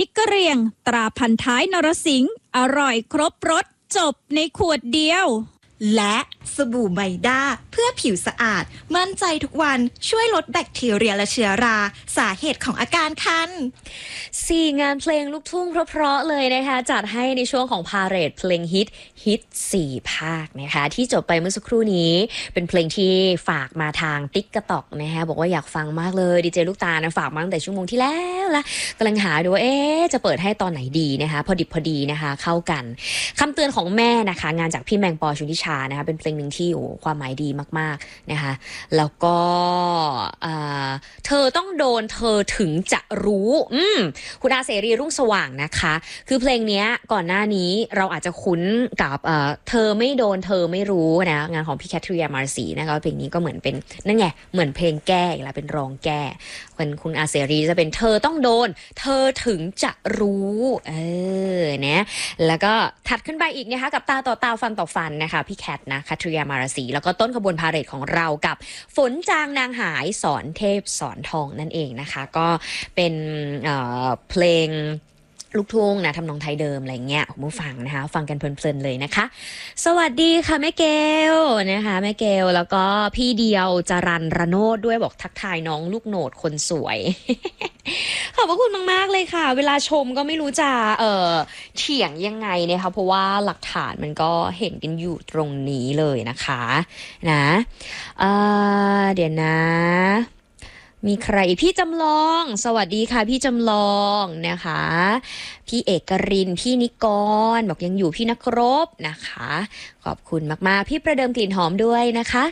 ริกกะเหรี่ยงตราพันท้ายนรสิงห์อร่อยครบรสจบในขวดเดียวและสบู่ไมด้าเพื่อผิวสะอาดมั่นใจทุกวันช่วยลดแบคทีเรียและเชื้อราสาเหตุของอาการคัน 4 งานเพลงลูกทุ่งเพราะๆเลยนะคะจัดให้ในช่วงของพาเหรดเพลงฮิต4 ภาคนะคะที่จบไปเมื่อสักครู่นี้เป็นเพลงที่ฝากมาทางติ๊กกะตอกนะคะบอกว่าอยากฟังมากเลยดีเจลูกตานะฝากมาตั้งแต่ชั่วโมงที่แล้วละกำลังหาดูว่าจะเปิดให้ตอนไหนดีนะคะพอดิบพอดีนะคะเข้ากันคำเตือนของแม่นะคะงานจากพี่แมงปอชุติชานะคะเป็นเพลงหนึ่งที่ความหมายดีมากๆนะคะแล้วก็เธอต้องโดนเธอถึงจะรู้คุณอาเสรีรุ่งสว่างนะคะคือเพลงนี้ก่อนหน้านี้เราอาจจะคุ้นกับเธอไม่โดนเธอไม่รู้นะงานของพี่แคทริยามาร์ซีนะคะเพลงนี้ก็เหมือนเป็นนั่นไงเหมือนเพลงแก้อีกแล้วเป็นรองแก้คุณอาเสรีจะเป็นเธอต้องโดนเธอถึงจะรู้นะแล้วก็ถัดขึ้นไปอีกนะคะกับตาต่อตาฟันต่อฟันนะคะพี่แคทนะแคทริยามาร์ซีแล้วก็ต้นขบวนพาเหรดของเรากับฝนจางนางหายสอนเทพสอนทองนั่นเองนะคะก็เป็นเพลงลูกทุ่งนะทำนองไทยเดิมอะไรเงี้ยคุณผู้ฟังนะคะฟังกันเพลินๆเลยนะคะสวัสดีค่ะแม่เกลนะคะแม่เกลแล้วก็พี่เดียวจรัญระโนดด้วยบอกทักทายน้องลูกโหนดคนสวย ขอบพระคุณมากๆเลยค่ะเวลาชมก็ไม่รู้จะเถียงยังไงนะคะเพราะว่าหลักฐานมันก็เห็นกันอยู่ตรงนี้เลยนะคะนะเดี๋ยวนะมีใครพี่จำลองสวัสดีค่ะพี่จำลองนะคะพี่เอกรินพี่นิกรบอกยังอยู่พี่นักรบนะคะขอบคุณมากๆพี่ประเดิมกลิ่นหอมด้วยนะคะ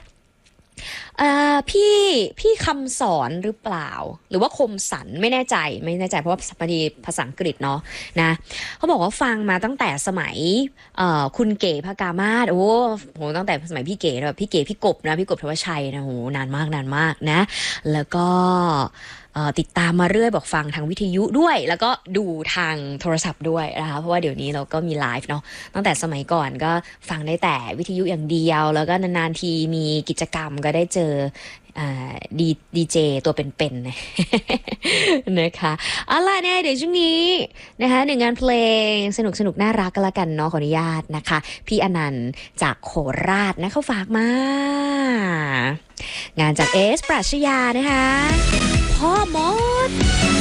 พี่คำสอนหรือเปล่าหรือว่าคมสันไม่แน่ใจเพราะว่าพอดีภาษาอังกฤษเนาะนะเขาบอกว่าฟังมาตั้งแต่สมัยคุณเก๋พกามาศโอ้โหตั้งแต่สมัยพี่เก๋แบบพี่เก๋พี่กบนะพี่กบธวัชชัยนะโหนานมากนะแล้วก็ติดตามมาเรื่อยบอกฟังทางวิทยุด้วยแล้วก็ดูทางโทรศัพท์ด้วยนะคะเพราะว่าเดี๋ยวนี้เราก็มีไลฟ์เนาะตั้งแต่สมัยก่อนก็ฟังได้แต่วิทยุอย่างเดียวแล้วก็นานๆทีมีกิจกรรมก็ได้เจอดีเจตัวเป็นๆ นะคะเอาล่ะเนี่ยเดี๋ยวช่วงนี้นะคะ1 งานเพลงสนุกน่ารักกันละกันเนาะขออนุญาตนะคะพี่อนันต์จากโคราชนะเขาฝากมางานจากเอสปรัชญานะคะพ่อมด